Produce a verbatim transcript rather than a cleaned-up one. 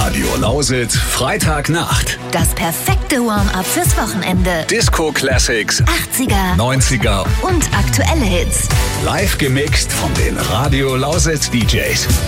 Radio Lausitz, Freitagnacht. Das perfekte Warm-up fürs Wochenende. Disco Classics, achtziger, neunziger und aktuelle Hits. Live gemixt von den Radio Lausitz D Js.